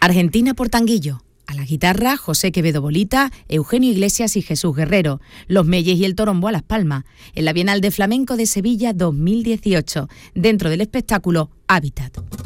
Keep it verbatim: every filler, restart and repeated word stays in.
Argentina por Tanguillo. A la guitarra, José Quevedo Bolita, Eugenio Iglesias y Jesús Guerrero. Los Meyes y el Torombo a Las Palmas. En la Bienal de Flamenco de Sevilla dos mil dieciocho. Dentro del espectáculo Hábitat.